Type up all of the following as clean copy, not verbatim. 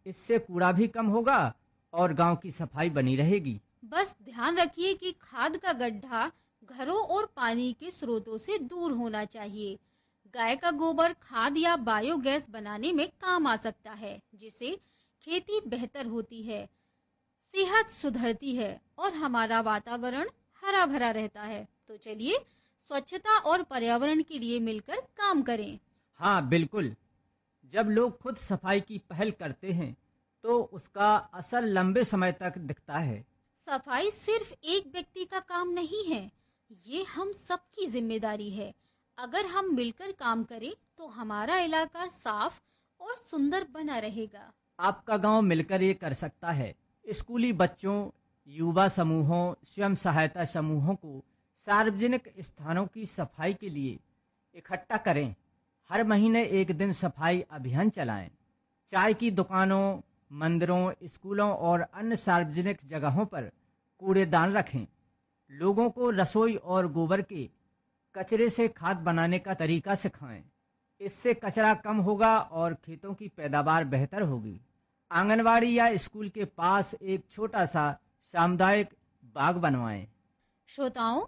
इससे कूड़ा भी कम होगा और गांव की सफाई बनी रहेगी। बस ध्यान रखिए कि खाद का गड्ढा घरों और पानी के स्रोतों से दूर होना चाहिए। गाय का गोबर खाद या बायोगैस बनाने में काम आ सकता है, जिससे खेती बेहतर होती है, सेहत सुधरती है और हमारा वातावरण हरा भरा रहता है। तो चलिए स्वच्छता और पर्यावरण के लिए मिलकर काम करें। हाँ बिल्कुल, जब लोग खुद सफाई की पहल करते हैं तो उसका असर लंबे समय तक दिखता है। सफाई सिर्फ एक व्यक्ति का काम नहीं है, ये हम सबकी जिम्मेदारी है। अगर हम मिलकर काम करें तो हमारा इलाका साफ और सुंदर बना रहेगा। आपका गांव मिलकर ये कर सकता है। स्कूली बच्चों, युवा समूहों, स्वयं सहायता समूहों को सार्वजनिक स्थानों की सफाई के लिए इकट्ठा करें। हर महीने एक दिन सफाई अभियान चलाएं। चाय की दुकानों, मंदिरों, स्कूलों और अन्य सार्वजनिक जगहों पर कूड़ेदान रखें। लोगों को रसोई और गोबर के कचरे से खाद बनाने का तरीका सिखाएं। इससे कचरा कम होगा और खेतों की पैदावार बेहतर होगी। आंगनवाड़ी या स्कूल के पास एक छोटा सा सामुदायिक बाग बनवाएं। श्रोताओं,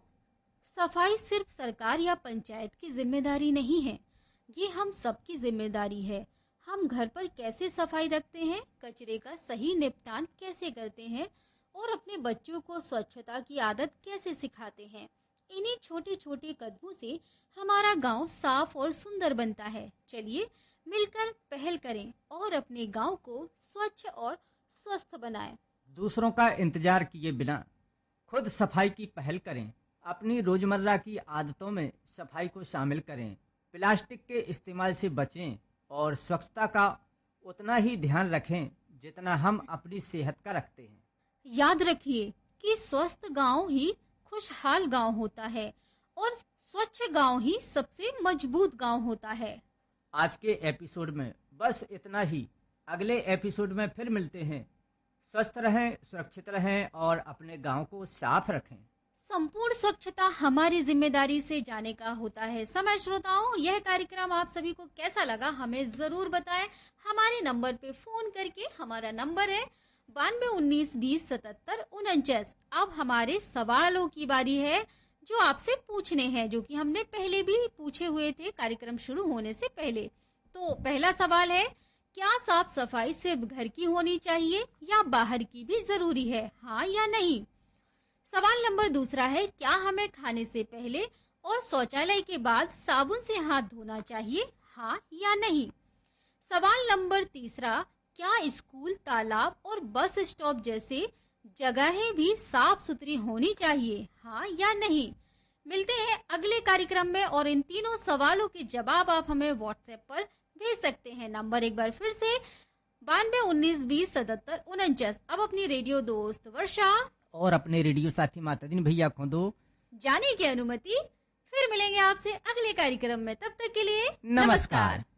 सफाई सिर्फ सरकार या पंचायत की जिम्मेदारी नहीं है, ये हम सबकी जिम्मेदारी है। हम घर पर कैसे सफाई रखते हैं, कचरे का सही निपटान कैसे करते हैं और अपने बच्चों को स्वच्छता की आदत कैसे सिखाते हैं, इन्हीं छोटे छोटे कदमों से हमारा गांव साफ और सुंदर बनता है। चलिए मिलकर पहल करें और अपने गांव को स्वच्छ और स्वस्थ बनाएं। दूसरों का इंतजार किए बिना खुद सफाई की पहल करें। अपनी रोजमर्रा की आदतों में सफाई को शामिल करें। प्लास्टिक के इस्तेमाल से बचें और स्वच्छता का उतना ही ध्यान रखें जितना हम अपनी सेहत का रखते हैं। याद रखिए कि स्वस्थ गांव ही खुशहाल गांव होता है और स्वच्छ गांव ही सबसे मजबूत गांव होता है। आज के एपिसोड में बस इतना ही। अगले एपिसोड में फिर मिलते हैं। स्वस्थ रहें, सुरक्षित रहें और अपने गांव को साफ रखें। संपूर्ण स्वच्छता हमारी जिम्मेदारी से जाने का होता है समय। श्रोताओं, यह कार्यक्रम आप सभी को कैसा लगा हमें जरूर बताएं हमारे नंबर पे फोन करके। हमारा नंबर है 9219207749। अब हमारे सवालों की बारी है जो आपसे पूछने हैं, जो कि हमने पहले भी पूछे हुए थे कार्यक्रम शुरू होने से पहले। तो पहला सवाल है, क्या साफ सफाई सिर्फ घर की होनी चाहिए या बाहर की भी जरूरी है, हाँ या नहीं? सवाल नंबर दूसरा है, क्या हमें खाने से पहले और शौचालय के बाद साबुन से हाथ धोना चाहिए, हाँ या नहीं? सवाल नंबर तीसरा, क्या स्कूल, तालाब और बस स्टॉप जैसे जगहें भी साफ सुथरी होनी चाहिए, हाँ या नहीं? मिलते हैं अगले कार्यक्रम में और इन तीनों सवालों के जवाब आप हमें व्हाट्सएप पर भेज सकते हैं। नंबर एक बार फिर से 9219207749। अब अपनी रेडियो दोस्त वर्षा और अपने रेडियो साथी मातादीन भैया को दो जाने की अनुमति। फिर मिलेंगे आपसे अगले कार्यक्रम में, तब तक के लिए नमस्कार।